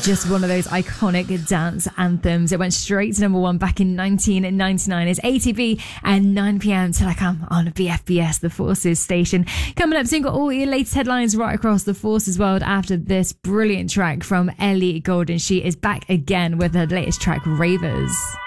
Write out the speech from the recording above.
Just one of those iconic dance anthems. It went straight to number one back in 1999 as ATV and 9 p.m. till I come on BFBS, the Forces station. Coming up soon, got all your latest headlines right across the Forces world after this brilliant track from Ellie Goulding. She is back again with her latest track, Ravers.